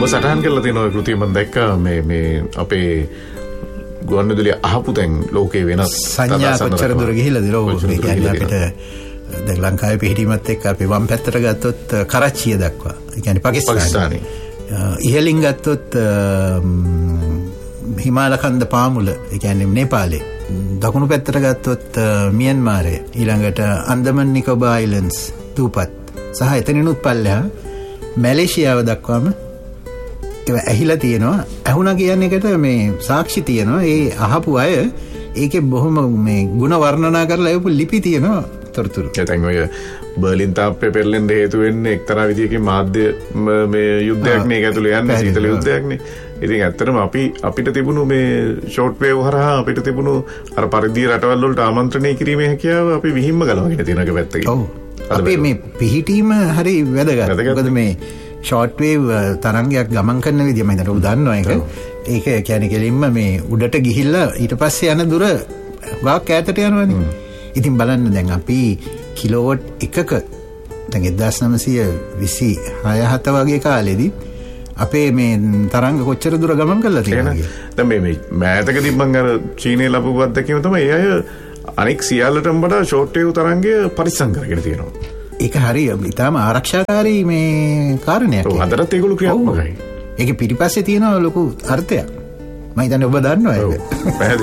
සටහන් කරලා තියෙන ඔය කෘතිය මම දැක්කා මේ අපේ ගුවන්විදුලිය අහපු තැන් ලෝකේ වෙනස් සංඥා කොච්චර දුර ගිහිල්ලාද ලෝකෙ කියන්නේ අපිට දැන් ලංකාවේ පිහිටීමත් එක්ක අපි වම් පැත්තට ගත්තොත් කරච්චිය දක්වා ඒ කියන්නේ පාකිස්තානයේ ඉහළින් ගත්තොත් හිමාල කන්ද පාමුල ඒ කියන්නේ නේපාලේ දකුණු පැත්තට ගත්තොත් මියන්මාරේ ඊළඟට අන්දමන් නිකෝබාර් අයිලන්ඩ්ස් දූපත් සහ එතනිනුත් පල්ලෙහා මැලේසියාව දක්වාම ඒක ඇහිලා තියෙනවා ඇහුණා කියන එකට මේ සාක්ෂි තියෙනවා ඒ අහපු අය ඒකේ බොහොම මේ ಗುಣ වර්ණනා කරලා ඒකු ලිපි තියෙනවා තොරතුරු දැන් ඔය බර්ලින් තාප්පේ පෙරලෙන්න හේතු වෙන්නේ එක්තරා විදියකින් මාධ්‍ය මේ යුද්ධයක් නේ ඒක ඇතුළේ යන්නේ සීතල යුද්ධයක් නේ ඉතින් ඇත්තටම අපිට තිබුණු මේ ෂෝට් වේව් හරහා අපිට තිබුණු අර පරිදි රටවල් වලට ආමන්ත්‍රණය කිරීමේ හැකියාව අපි විහිම්ම ගලවගෙන තියෙන එක පැත්තකින් ඔව් අපි මේ පිහිටීම හරි වැදගත් මොකද මේ ෂෝට් වේව් තරංගයක් ගමන් කරන විදිය මම හිතනවා ඔබ දන්නවා ඒක කියන්නේ කෙලින්ම මේ උඩට ගිහිල්ලා ඊට පස්සේ යන දුර ගාක් ඈතට යනවනේ ඉතින් බලන්න දැන් අපි කිලෝවොට් එකක දැන් 1926 වගේ කාලෙදී අපේ මේ තරංග කොච්චර දුර ගමන් කරලා තියෙනවද දැන් මේ මෑතකදී මම අර චීනයේ ලැබුව අත්දැකීම තමයි ඒ අය අනෙක් සියල්ලටම වඩා ෂෝට් වේව් තරංගය පරිස්සම් කරගෙන තියෙනවා ඒක හරි ඉතාලම ආරක්ෂාකාරී මේ කාරණයක් ඔව් අදටත් ඒගොල්ලෝ ක්‍රියාත්මකයි ඒකේ පිටිපස්සේ තියෙන ලොකු අර්ථයක් මම හිතන්නේ ඔබ දන්නවා ඒක